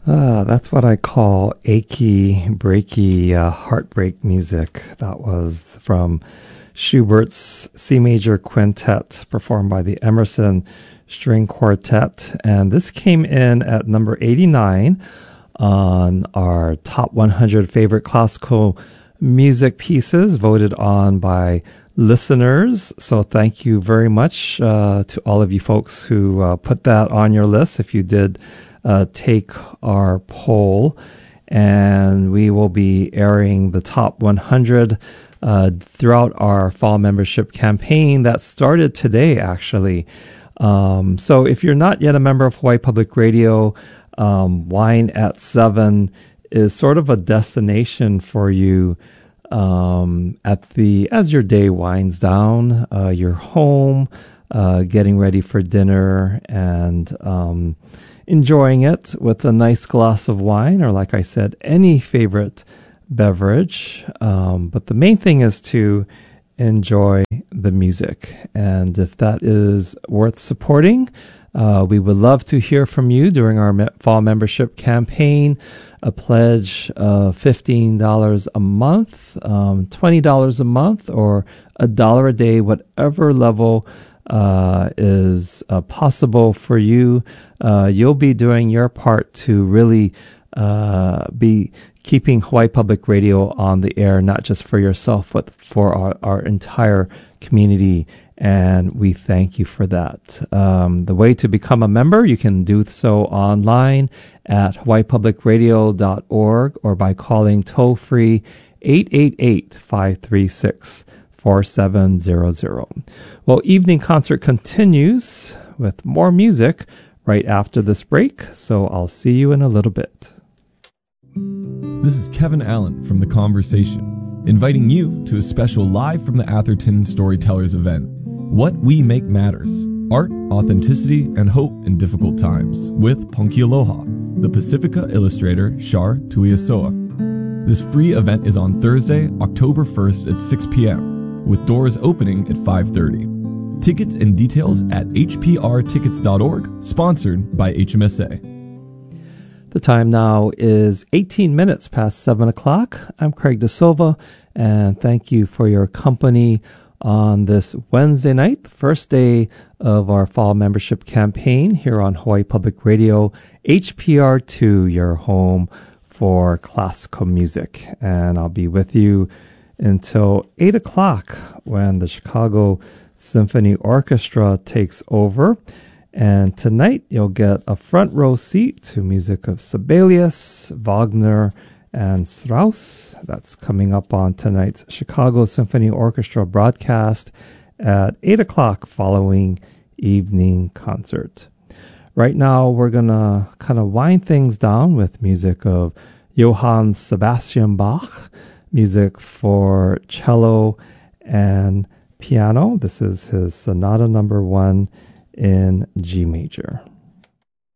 That's what I call achy, breaky, heartbreak music. That was from Schubert's C major quintet performed by the Emerson String Quartet. And this came in at number 89 on our top 100 favorite classical music pieces voted on by listeners. So thank you very much to all of you folks who put that on your list. If you did take our poll, and we will be airing the top 100 throughout our fall membership campaign that started today, actually. So if you're not yet a member of Hawaii Public Radio, Wine at 7 is sort of a destination for you as your day winds down, you're home, getting ready for dinner, and enjoying it with a nice glass of wine, or like I said, any favorite beverage. But the main thing is to enjoy the music. And if that is worth supporting, we would love to hear from you during our fall membership campaign. A pledge of $15 a month, $20 a month, or $1 a day, whatever level is possible for you. You'll be doing your part to really be keeping Hawaii Public Radio on the air, not just for yourself, but for our entire community. And we thank you for that. The way to become a member, you can do so online at hawaiipublicradio.org or by calling toll-free 888-536-4700. Well, Evening Concert continues with more music right after this break, so I'll see you in a little bit. This is Kevin Allen from The Conversation, inviting you to a special Live from the Atherton Storytellers event. What We Make Matters, Art, Authenticity, and Hope in Difficult Times, with Ponki Aloha, the Pacifica illustrator Shar Tuiasoa. This free event is on Thursday, October 1st at 6 p.m., with doors opening at 5:30. Tickets and details at hprtickets.org, sponsored by HMSA. The time now is 18 minutes past 7 o'clock. I'm Craig De Silva, and thank you for your company on this Wednesday night, the first day of our fall membership campaign here on Hawaii Public Radio, HPR2, your home for classical music. And I'll be with you until 8 o'clock when the Chicago Symphony Orchestra takes over. And tonight you'll get a front row seat to music of Sibelius, Wagner, and Strauss. That's coming up on tonight's Chicago Symphony Orchestra broadcast at 8 o'clock following evening concert. Right now, we're going to kind of wind things down with music of Johann Sebastian Bach, music for cello and piano. This is his Sonata Number 1 in G major.